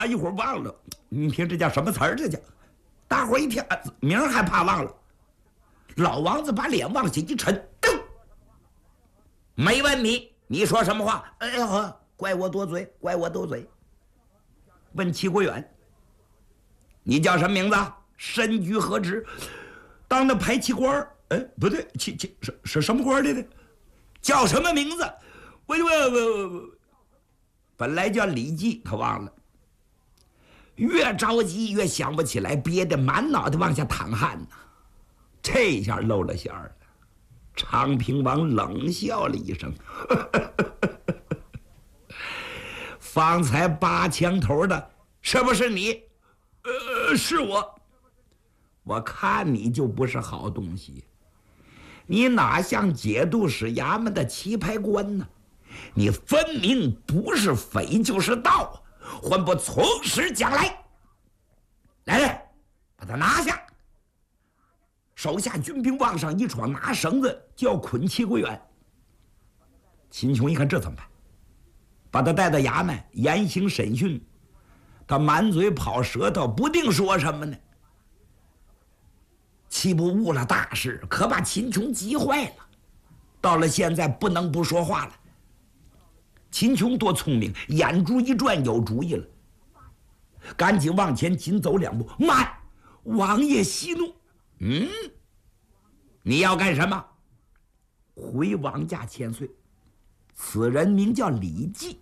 啊，一会儿忘了。你听这叫什么词儿？这叫大伙儿一听，名儿还怕忘了。老王子把脸往下一沉，噔，没问你，你说什么话？哎呀，怪我多嘴，怪我多嘴。问齐国远，你叫什么名字？身居何职？当那排气官儿？哎，不对，是什么官来的？叫什么名字？我本来叫李记，他忘了。越着急越想不起来，憋得满脑袋往下淌汗呢。这下露了馅儿了。昌平王冷笑了一声：“方才拔枪头的是不是你？”“是我。”“我看你就不是好东西，你哪像节度使衙门的棋牌官呢？你分明不是匪就是盗，还不从实讲来！来人，把他拿下！”手下军兵往上一闯，拿绳子就要捆齐国远。秦琼一看这怎么办？把他带到衙门严刑审讯，他满嘴跑舌头，不定说什么呢。岂不误了大事，可把秦琼急坏了。到了现在不能不说话了。秦琼多聪明，眼珠一转有主意了，赶紧往前紧走两步。慢！王爷息怒。你要干什么？回王家千岁。此人名叫李记，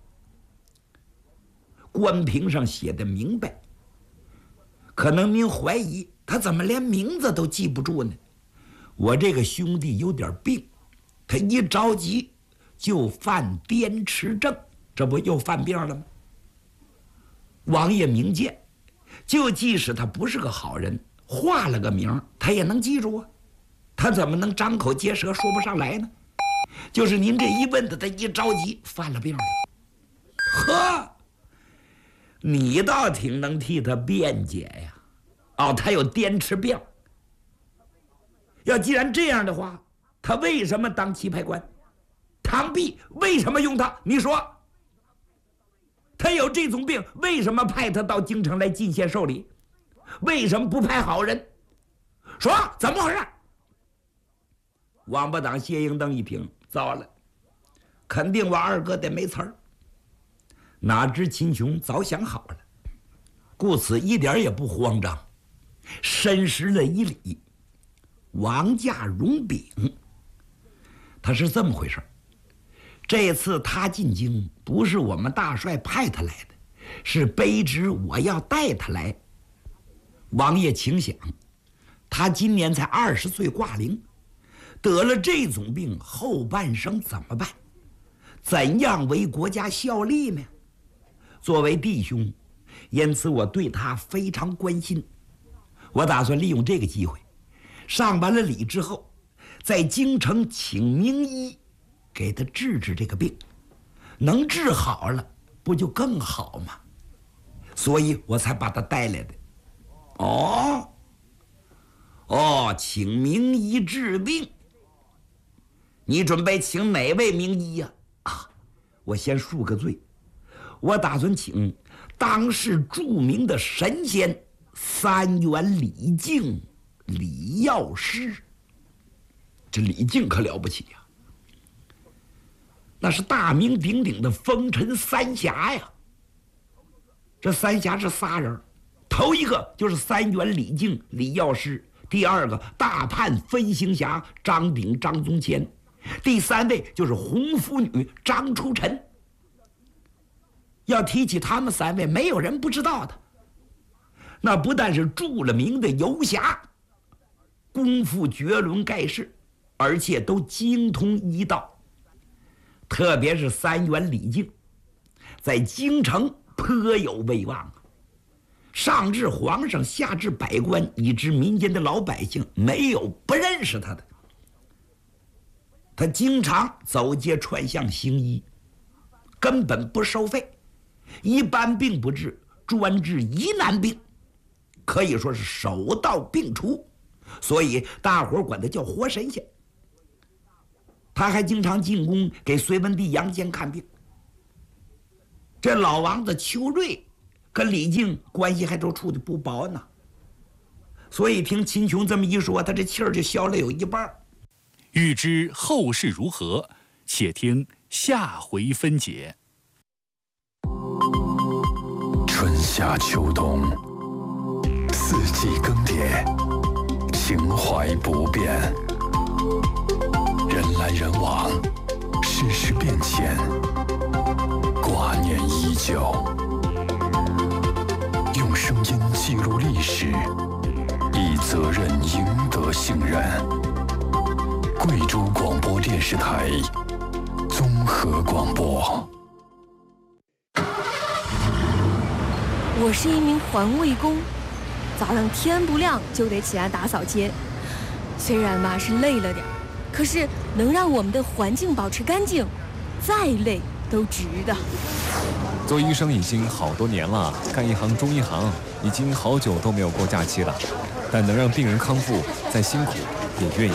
官凭上写的明白。可能您怀疑他怎么连名字都记不住呢？我这个兄弟有点病，他一着急就犯滇池症，这不又犯病了吗？王爷明鉴，就即使他不是个好人，画了个名他也能记住啊。他怎么能张口结舌说不上来呢？就是您这一问他一着急犯了病了。呵，你倒挺能替他辩解呀。哦，他有滇池病。要既然这样的话，他为什么当棋牌官？唐弼为什么用他？你说，他有这种病，为什么派他到京城来进献寿礼？为什么不派好人？说怎么回事？王八党谢应登一听，糟了，肯定我二哥得没词儿。哪知秦琼早想好了，故此一点也不慌张，深施了一礼。王家荣禀，他是这么回事。这次他进京不是我们大帅派他来的，是卑职我要带他来。王爷请想，他今年才20岁挂龄，得了这种病，后半生怎么办？怎样为国家效力呢？作为弟兄，因此我对他非常关心。我打算利用这个机会，上完了礼之后，在京城请名医给他治治这个病，能治好了不就更好吗？所以我才把他带来的。请名医治病。你准备请哪位名医呀？我先恕个罪，我打算请当世著名的神仙三元李靖李药师。这李靖可了不起呀，那是大名鼎鼎的风尘三侠呀。这三侠是仨人，头一个就是三元李靖李药师，第二个大叛分行侠张鼎张宗谦，第三位就是红拂女张初晨。要提起他们三位，没有人不知道的。那不但是著了名的游侠，功夫绝伦盖世，而且都精通医道。特别是三元李靖，在京城颇有威望，上至皇上，下至百官，以至民间的老百姓，没有不认识他的。他经常走街串巷行医，根本不收费，一般病不治，专治疑难病，可以说是手到病除，所以大伙管他叫活神仙。他还经常进宫给隋文帝杨坚看病。这老王子邱瑞跟李靖关系还都处的不薄呢。所以听秦琼这么一说，他这气儿就消了有一半。 欲知后事如何，且听下回分解。 春夏秋冬，四季更迭，情怀不变。人来人往，世事变迁，挂念依旧。用声音记录历史，以责任赢得信任。贵州广播电视台综合广播。 我是一名环卫工，早上天不亮就得起来打扫街。虽然吧是累了点，可是能让我们的环境保持干净，再累都值得。 做医生已经好多年了，干一行中一行，已经好久都没有过假期了。但能让病人康复，再辛苦也愿意。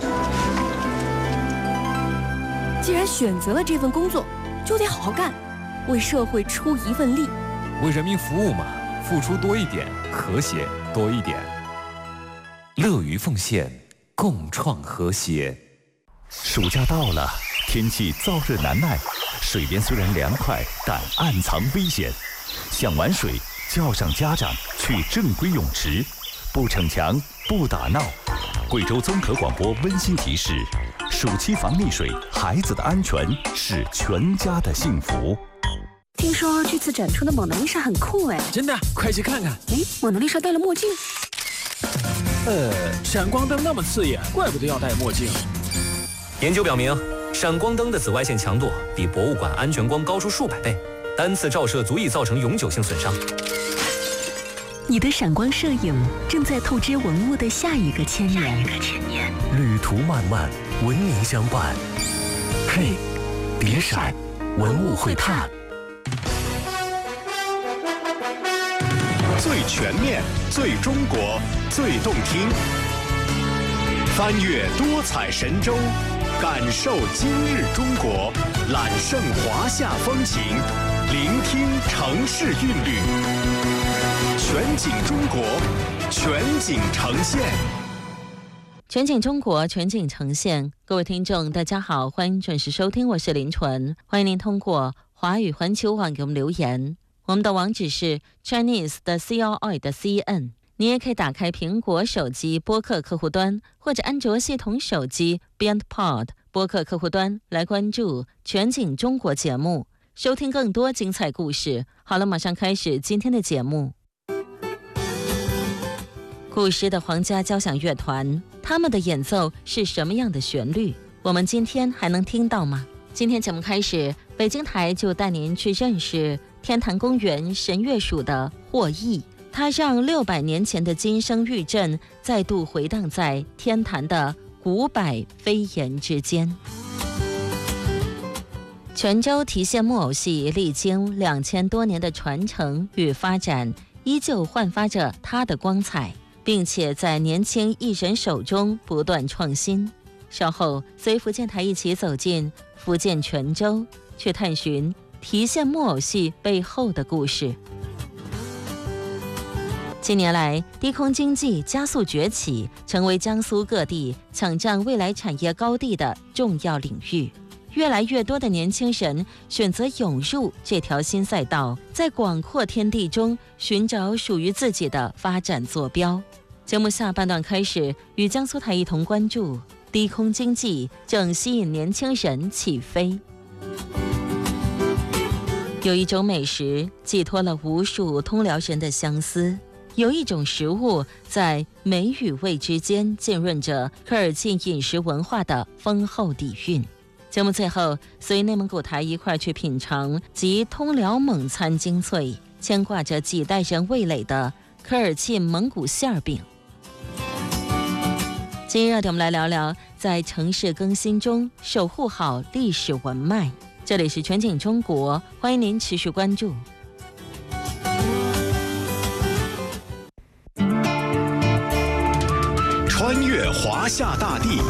既然选择了这份工作，就得好好干，为社会出一份力。 为人民服务嘛，付出多一点，和谐多一点。 乐于奉献，共创和谐。暑假到了，天气燥热难耐，水边虽然凉快，但暗藏危险。想玩水，叫上家长去正规泳池，不逞强，不打闹。贵州综合广播温馨提示：暑期防溺水，孩子的安全是全家的幸福。 听说这次展出的蒙娜丽莎很酷哎！ 真的，快去看看！ 哎，蒙娜丽莎戴了墨镜。 闪光灯那么刺眼，怪不得要戴墨镜。 研究表明，闪光灯的紫外线强度比博物馆安全光高出数百倍，单次照射足以造成永久性损伤。 你的闪光摄影正在透支文物的下一个千年。 旅途漫漫，文明相伴。嘿，别闪，文物会探。 最全面，最中国，最动听。翻越多彩神州，感受今日中国，揽胜华夏风情，聆听城市韵律。全景中国，全景呈现。 全景中国，全景呈现。各位听众，大家好，欢迎准时收听，我是林纯。欢迎您通过华语环球网给我们留言。我们的网址是 Chinese.CRI.CN， 你也可以打开苹果手机播客客户端或者安卓系统手机 BeyondPod 播客客户端来关注全景中国节目，收听更多精彩故事。好了，马上开始今天的节目。古时的皇家交响乐团，他们的演奏是什么样的旋律？我们今天还能听到吗？今天节目开始，北京台就带您去认识天坛公园神乐署的霍毅，他让600年前的金声玉振再度回荡在天坛的古柏飞檐之间。泉州提线木偶戏历经2000多年的传承与发展，依旧焕发着它的光彩，并且在年轻艺人手中不断创新。稍后随福建台一起走进福建泉州，去探寻提线木偶戏背后的故事。近年来，低空经济加速崛起，成为江苏各地抢占未来产业高地的重要领域。越来越多的年轻人选择涌入这条新赛道，在广阔天地中寻找属于自己的发展坐标。节目下半段开始，与江苏台一同关注低空经济正吸引年轻人起飞。有一种美食寄托了无数通辽人的相思，有一种食物在美与味之间浸润着科尔沁饮食文化的丰厚底蕴。节目最后随内蒙古台一块去品尝集通辽蒙餐精粹，牵挂着几代人味蕾的科尔沁蒙古馅儿饼。今日我们来聊聊在城市更新中守护好历史文脉。这里是全景中国，欢迎您持续关注。 穿越华夏大地，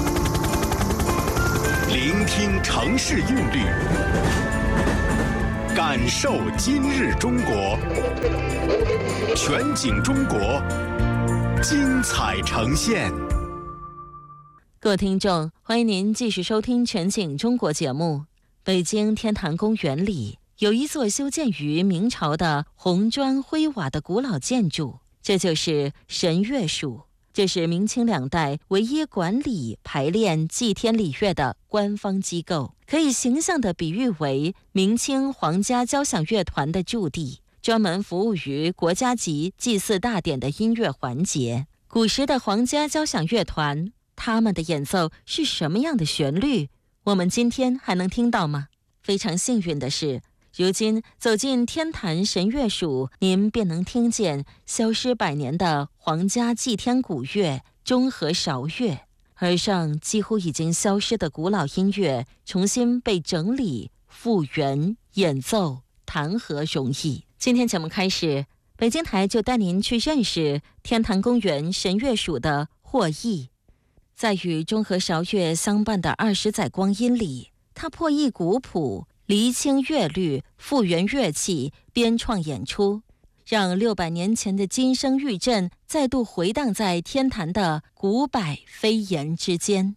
聆听城市韵律， 感受今日中国，全景中国，精彩呈现。 各位听众，欢迎您继续收听《全景中国》节目。北京天坛公园里有一座修建于明朝的红砖灰瓦的古老建筑，这就是神乐署。这是明清两代唯一管理、排练祭天礼乐的官方机构，可以形象地比喻为明清皇家交响乐团的驻地，专门服务于国家级祭祀大典的音乐环节。古时的皇家交响乐团，他们的演奏是什么样的旋律？我们今天还能听到吗？非常幸运的是，如今走进天坛神乐署，您便能听见消失100年的皇家祭天古乐中和韶乐，而上几乎已经消失的古老音乐重新被整理、复原、演奏，谈何容易？今天节目开始，北京台就带您去认识天坛公园神乐署的获益。在与中和韶乐相伴的20载光阴里，它破译古谱，厘清乐律，复原乐器，编创演出，让600年前的金声玉振再度回荡在天坛的古柏飞檐之间。